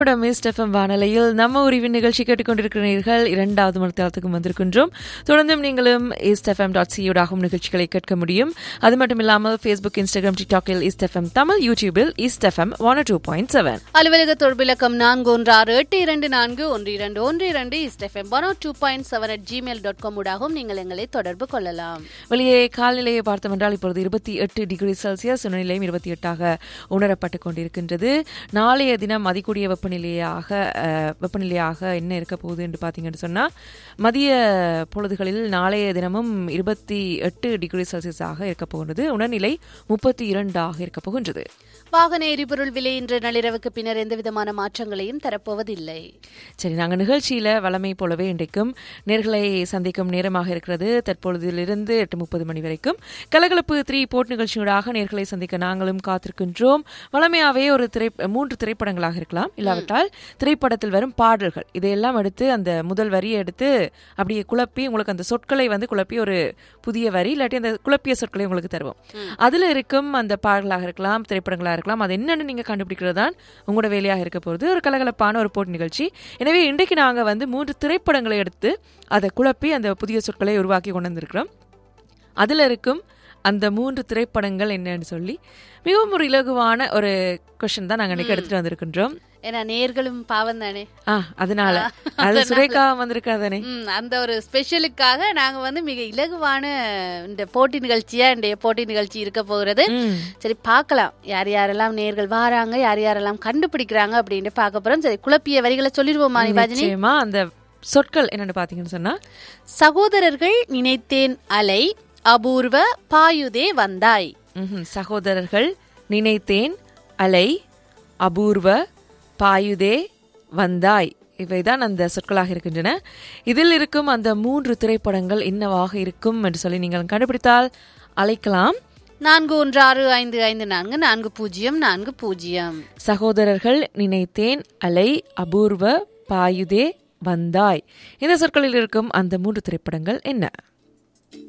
Mist FM வானொலியில் நம்ம உரிவின் நிகழ்ச்சி கேட்டுக்கொண்டிருக்கிறீர்கள். 2வது மணித்தாளத்துக்கும் வந்திருக்கின்றோம். தொடர்ந்தும் நீங்களும் eastfm.co.com நிகழ்ச்சிகளை கேட்க முடியும். அது மட்டும் இல்லாமல் Facebook, Instagram, TikTokல் east FM Tamil, யூடியூபில் ஈஸ்ட் எஃப்எம் 102.7. அலுவலக தொடர்பிலக்கம் 4168241212 ஈஸ்ட் எஃப்எம் 102.7 ஊடாகவும் நீங்கள் எங்களை தொடர்பு கொள்ளலாம். வெளியே காலநிலையை பார்த்தோம் இப்பொழுது 28 டிகிரி செல்சியஸ், நிலையும் 28ஆக உணரப்பட்டுக் கொண்டிருக்கின்றது. நாளைய தினம் அதிகூடிய வெப்பநிலையாக என்ன இருக்க போகுது என்று பார்த்தீங்கன்னு சொன்னால், மதிய பொழுதுகளில் நாளைய தினமும் 28 டிகிரி செல்சியஸாக இருக்க போகின்றது. உணர்நிலை 32ஆக இருக்க போகின்றது. வாகன எரிபொருள் விலை இன்று நள்ளிரவுக்கு பின்னர் எந்தவிதமான மாற்றங்களையும் தரப்போவதில்லை. சரி, நாங்கள் நிகழ்ச்சியில வளமை போலவே இன்றைக்கும் நேர்களை சந்திக்கும் நேரமாக இருக்கிறது. தற்பொழுதிலிருந்து 8:30 மணி வரைக்கும் கலகலப்பு 3 போட் நிகழ்ச்சியோடாக நேர்களை சந்திக்க நாங்களும் காத்திருக்கின்றோம். வளமையாவே ஒரு 3 திரைப்படங்களாக இருக்கலாம், இல்லாவிட்டால் திரைப்படத்தில் வரும் பாடல்கள், இதையெல்லாம் எடுத்து அந்த முதல் வரியை எடுத்து அப்படியே குழப்பி உங்களுக்கு அந்த சொற்களை குழப்பி ஒரு புதிய வரி இல்லாட்டி அந்த குழப்பிய சொற்களை உங்களுக்கு தருவோம். அதுல இருக்கும் அந்த பாடல்களாக இருக்கலாம், திரைப்படங்களாக இருக்கலாம், அது என்னன்னு நீங்க கண்டுபிடிக்கிறது தான் உங்களோட வேலையாக இருக்க போகிறது. ஒரு கலகலப்பான ஒரு போட்டி நிகழ்ச்சி. எனவே இன்றைக்கு நாங்க 3 திரைப்படங்களை எடுத்து அதை குழப்பி அந்த புதிய சொற்களை உருவாக்கி கொண்டு வந்திருக்கிறோம். அதுல இருக்கும் அந்த 3 திரைப்படங்கள் என்னன்னு சொல்லி மிகவும் ஒரு இலகுவான ஒரு கொஸ்டின் தான் நாங்க இன்னைக்கு எடுத்துட்டு வந்திருக்கின்றோம். ஏன்னா நேர்களும் பாவம் தானே, அதனால அது சுரேகா வந்திருக்காதானே, அந்த ஒரு ஸ்பெஷலுக்காக நாங்க மிக இலகுவான இந்த போட்டி நிகழ்ச்சியா இந்த போட்டி நிகழ்ச்சி இருக்க போகிறது. சரி, பார்க்கலாம் யார் யாரெல்லாம் நேர்கள் வாராங்க, யார் யாரெல்லாம் கண்டுபிடிக்கிறாங்க அப்படின்னு பார்க்க போறோம். சரி, குழப்பிய வரிகளை சொல்லிடுவோமா நிபாஜினி? அந்த சொற்கள் என்னன்னு பாத்தீங்கன்னு சொன்னா, சகோதரர்கள் நினைத்தேன் அலை, அபூர்வ பாயுதே வந்தாய். சகோதரர்கள் நினைத்தேன் அலை, அபூர்வ பாயுதே வந்தாய், இவைதான் அந்த சொற்களாக இருக்கின்றன. இதில் இருக்கும் அந்த 3 திரைப்படங்கள் என்னவாக இருக்கும் என்று சொல்லி நீங்கள் கண்டுபிடித்தால் அழைக்கலாம். 4165544040. சகோதரர்கள் நினைத்தேன் அலை, அபூர்வ பாயுதே வந்தாய், இந்த சொற்களில் இருக்கும் அந்த 3 திரைப்படங்கள் என்ன?